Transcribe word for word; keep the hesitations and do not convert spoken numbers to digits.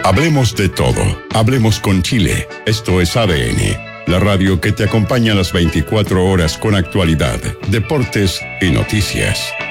Hablemos de todo. Hablemos con Chile. Esto es A D N, la radio que te acompaña a las veinticuatro horas con actualidad, deportes y noticias.